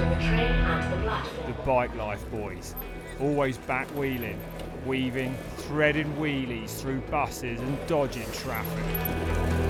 between the train and the platform. The bike life boys, always back wheeling, weaving, threading wheelies through buses and dodging traffic.